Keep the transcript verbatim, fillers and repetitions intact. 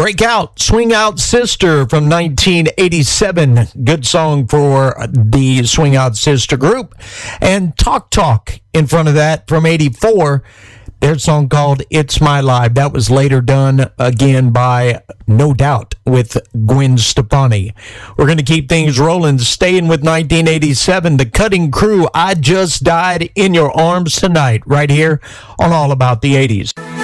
Break Out, Swing Out Sister from nineteen eighty-seven. Good song for the Swing Out Sister group. And Talk Talk in front of that from eighty-four. Their song called It's My Life. That was later done again by No Doubt with Gwen Stefani. We're going to keep things rolling. Staying with nineteen eighty-seven, The Cutting Crew, I Just Died in Your Arms Tonight, right here on All About the eighties.